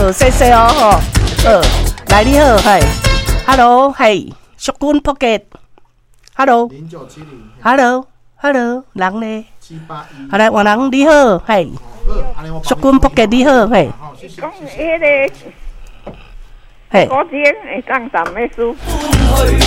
好，谢谢哦吼。好，来你好，嘿 ，Hello， 嘿，淑君 Pocket，Hello，Hello，Hello，人呢？好来，王人你好，嘿，淑君 Pocket 你好，嘿。 讲迄个古典会当谈的书。